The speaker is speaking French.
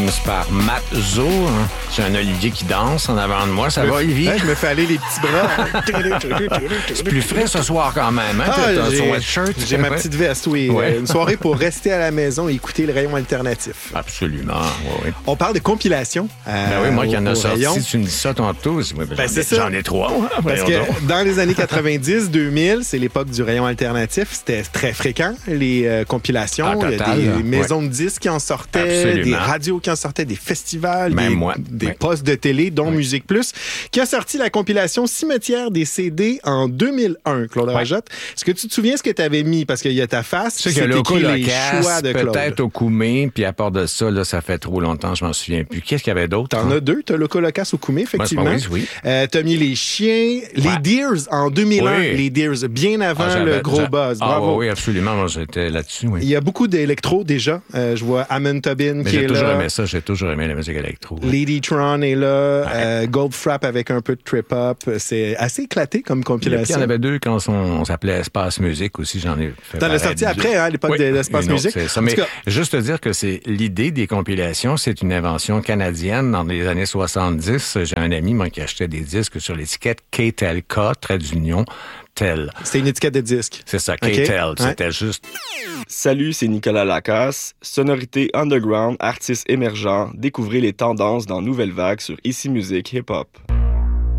Dreams par Matt Zo. Hein. J'ai un Olivier qui danse en avant de moi. Ça va, Olivier? Ouais, je me fais aller les petits bras. C'est plus frais ce soir quand même. Hein? T'as ton sweatshirt. J'ai ma petite veste, oui. Ouais. Une soirée pour rester à la maison et écouter le rayon alternatif. Absolument, oui. On parle de compilation. Ben oui, moi qui en ai sorti, rayon. tu me dis ça tantôt. C'est ça. J'en ai 3. Parce que dans les années 90-2000, c'est l'époque du rayon alternatif. C'était très fréquent, les compilations. En total, il y a des maisons de disques qui en sortaient, Absolument. des radios qui en sortaient, des festivals, des Ouais. postes de télé, dont Musique Plus, qui a sorti la compilation Cimetière des CD en 2001, Claude Rajotte. Est-ce que tu te souviens ce que tu avais mis? Parce qu'il y a ta face, c'est c'est Loco écrit les Locasse, choix de Claude. peut-être au Koumé, puis à part de ça, là, ça fait trop longtemps, je m'en souviens plus. Qu'est-ce qu'il y avait d'autre? T'en as deux, t'as Loco Locasse au Koumé, effectivement. Oui. T'as mis les chiens, les Deers en 2001, les Deers, bien avant le gros buzz. Bravo. Oui, absolument, moi j'étais là-dessus, oui. Il y a beaucoup d'électro déjà. Je vois Amon Tobin qui est là. J'ai toujours aimé la musique électro. Lady Tron est là. Goldfrapp avec un peu de trip-hop. C'est assez éclaté comme compilation. Il y en avait deux quand on s'appelait Espace Musique aussi, j'en ai fait. T'en as sorti après, à l'époque de l'Espace Musique. C'est ça. Mais juste te dire que c'est l'idée des compilations, c'est une invention canadienne dans les années 70. J'ai un ami, moi, qui achetait des disques sur l'étiquette KTLK, trait d'union, tel. C'était une étiquette de disque. C'est ça, KTL. C'était juste. Salut, c'est Nicolas Lacasse. Sonorité underground, artistes émergents. Découvrez les tendances dans Nouvelle Vague sur Ici Musique Hip Hop.